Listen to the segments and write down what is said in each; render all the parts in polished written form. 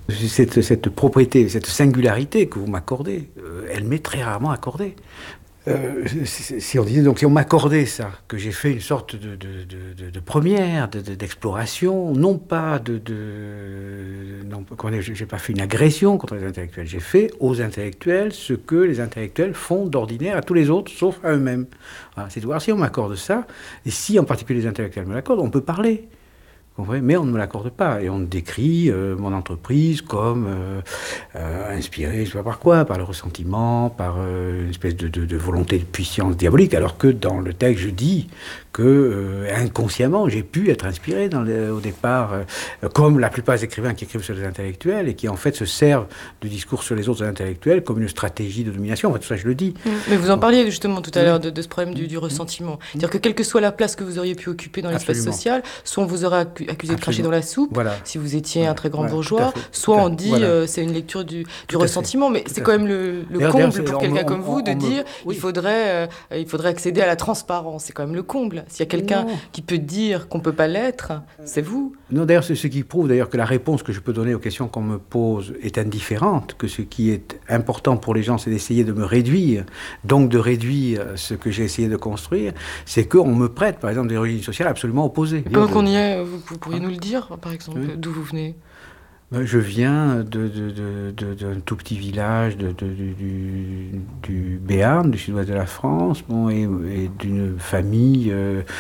Cette propriété, cette singularité que vous m'accordez, elle m'est très rarement accordée. Si on disait, donc si on m'accordait ça, que j'ai fait une sorte de première, d'exploration, non pas non, comment dire, j'ai pas fait une agression contre les intellectuels, j'ai fait aux intellectuels ce que les intellectuels font d'ordinaire à tous les autres, sauf à eux-mêmes. Voilà, c'est de voir si on m'accorde ça, et si en particulier les intellectuels me l'accordent, on peut parler. Mais on ne me l'accorde pas. Et on décrit mon entreprise comme inspirée, je ne sais pas par quoi, par le ressentiment, par une espèce de volonté de puissance diabolique, alors que dans le texte, je dis que inconsciemment, j'ai pu être inspiré au départ, comme la plupart des écrivains qui écrivent sur les intellectuels et qui en fait se servent du discours sur les autres intellectuels comme une stratégie de domination. En fait, tout ça, je le dis. Mais vous en parliez justement tout à l'heure de ce problème du ressentiment. C'est-à-dire que quelle que soit la place que vous auriez pu occuper dans l'espace social, soit on vous aurait accusé de cracher dans la soupe, si vous étiez un très grand bourgeois, soit on dit c'est une lecture du ressentiment. Mais c'est quand même le comble pour quelqu'un comme vous de dire il faudrait accéder à la transparence. C'est quand même le comble. S'il y a quelqu'un qui peut dire qu'on ne peut pas l'être, c'est vous. Non, d'ailleurs, c'est ce qui prouve d'ailleurs que la réponse que je peux donner aux questions qu'on me pose est indifférente, que ce qui est important pour les gens, c'est d'essayer de me réduire, donc de réduire ce que j'ai essayé de construire, c'est qu'on me prête, par exemple, des origines sociales absolument opposées. Pendant qu'on y est, vous pourriez nous le dire, par exemple, d'où vous venez? Je viens d'un tout petit village du Béarn, du sud-ouest de la France, et d'une famille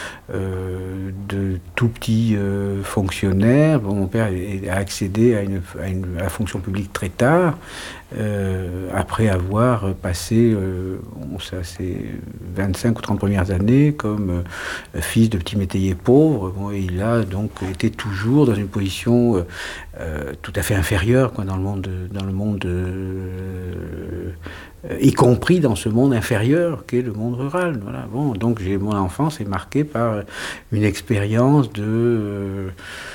de tout petits fonctionnaires. Mon père a accédé à la fonction publique très tard, après avoir passé ses 25 ou 30 premières années comme fils de petit métayer pauvre. Et il a donc été toujours dans une position tout à fait inférieure dans le monde y compris dans ce monde inférieur qu'est le monde rural. Voilà. Donc mon enfance est marquée par une expérience de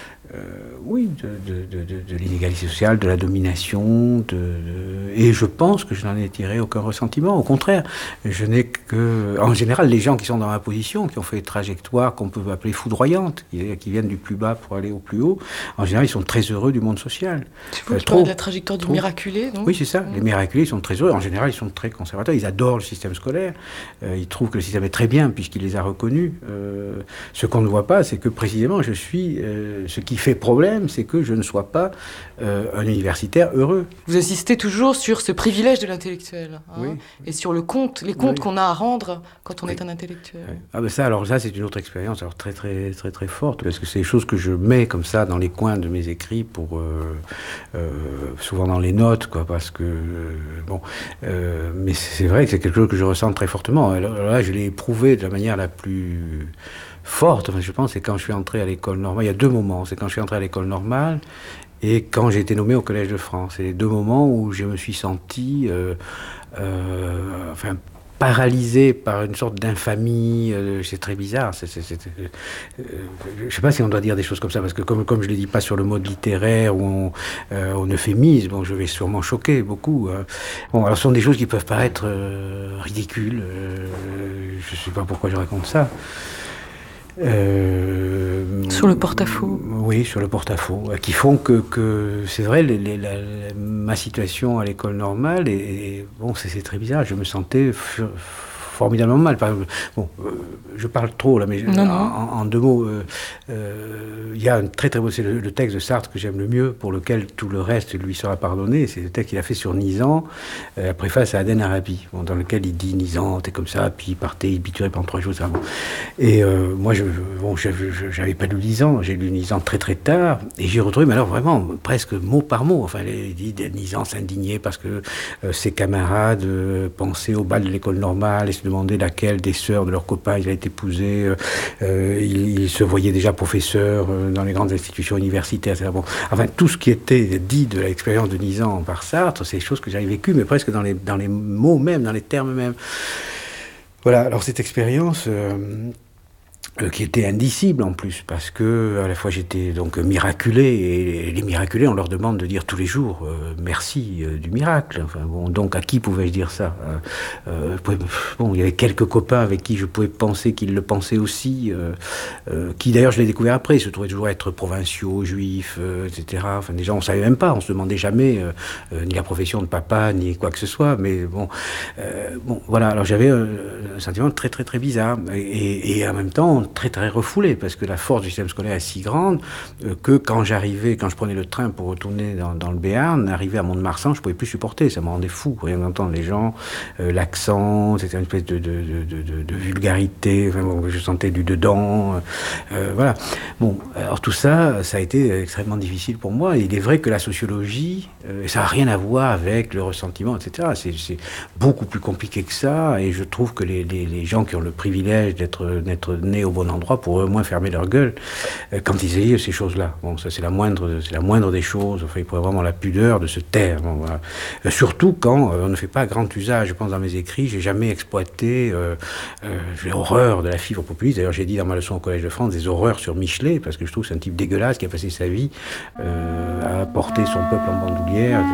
l'inégalité sociale, de la domination, et je pense que je n'en ai tiré aucun ressentiment. Au contraire, en général, les gens qui sont dans ma position, qui ont fait des trajectoires qu'on peut appeler foudroyantes, qui viennent du plus bas pour aller au plus haut, en général, ils sont très heureux du monde social. C'est vous qui parlez de la trajectoire du miraculé, donc ? Oui, c'est ça. Les miraculés, ils sont très heureux. En général, ils sont très conservateurs. Ils adorent le système scolaire. Ils trouvent que le système est très bien puisqu'il les a reconnus. Ce qu'on ne voit pas, c'est que précisément, je suis ce qui fait problème, c'est que je ne sois pas un universitaire heureux. Vous insistez toujours sur ce privilège de l'intellectuel, et sur les comptes qu'on a à rendre quand on est un intellectuel. Oui. Ça, c'est une autre expérience, très très très très forte, parce que c'est des choses que je mets comme ça dans les coins de mes écrits, souvent dans les notes, parce que mais c'est vrai que c'est quelque chose que je ressens très fortement. Alors là, je l'ai éprouvé de la manière la plus forte, je pense, c'est quand je suis entré à l'école normale. Il y a deux moments. C'est quand je suis entré à l'école normale et quand j'ai été nommé au Collège de France. C'est les deux moments où je me suis senti paralysé par une sorte d'infamie. C'est très bizarre. Je ne sais pas si on doit dire des choses comme ça, parce que comme je ne les dis pas sur le mode littéraire ou on euphémise, je vais sûrement choquer beaucoup. Alors ce sont des choses qui peuvent paraître ridicules. Je ne sais pas pourquoi je raconte ça. Sur le porte-à-faux. Oui, sur le porte-à-faux, qui font que c'est vrai, ma situation à l'école normale, c'est très bizarre, je me sentais formidablement mal. Je parle trop là, mais en deux mots, il y a un très très beau, c'est le texte de Sartre que j'aime le mieux, pour lequel tout le reste lui sera pardonné. C'est le texte qu'il a fait sur Nizan, préface à Aden Arabi, dans lequel il dit Nizan, t'es comme ça, puis il partait, il biturait pendant 3 jours. Ça, Et moi, j'avais pas lu Nizan, j'ai lu Nizan très très tard, et j'ai retrouvé, mais alors vraiment presque mot par mot. Enfin, il dit Nizan s'indignait parce que ses camarades pensaient au bal de l'école normale et se demandaient laquelle des sœurs de leurs copains il a été épousé. Il se voyait déjà professeur dans les grandes institutions universitaires. Enfin, tout ce qui était dit de l'expérience de Nizan par Sartre, c'est des choses que j'avais vécues, mais presque dans les mots même, dans les termes même. Voilà, alors cette expérience, qui était indicible en plus, parce que à la fois j'étais donc miraculé, et les miraculés, on leur demande de dire tous les jours merci du miracle. Enfin, bon, donc à qui pouvais-je dire ça? Bon, il y avait quelques copains avec qui je pouvais penser qu'ils le pensaient aussi, qui d'ailleurs je l'ai découvert après, se trouvaient toujours être provinciaux, juifs, etc. Enfin, déjà on savait même pas, on se demandait jamais ni la profession de papa, ni quoi que ce soit, mais bon, voilà. Alors j'avais un sentiment très très très bizarre, et en même temps très très refoulé, parce que la force du système scolaire est si grande que quand je prenais le train pour retourner dans le Béarn, arrivé à Mont-de-Marsan, je pouvais plus supporter, ça me rendait fou, rien d'entendre les gens, l'accent, c'était une espèce de vulgarité, enfin, bon, je sentais du dedans, voilà. Bon, alors tout ça, ça a été extrêmement difficile pour moi, et il est vrai que la sociologie, ça n'a rien à voir avec le ressentiment, etc. C'est beaucoup plus compliqué que ça, et je trouve que les gens qui ont le privilège d'être nés au bon endroit pourraient au moins fermer leur gueule quand ils essayent ces choses-là. Bon, ça c'est la moindre des choses. Enfin, il pourrait avoir vraiment la pudeur de se taire. Bon, voilà. Surtout quand on ne fait pas grand usage. Je pense dans mes écrits, j'ai jamais exploité j'ai horreur de la fibre populiste. D'ailleurs, j'ai dit dans ma leçon au Collège de France des horreurs sur Michelet, parce que je trouve que c'est un type dégueulasse qui a passé sa vie à porter son peuple en bandoulière.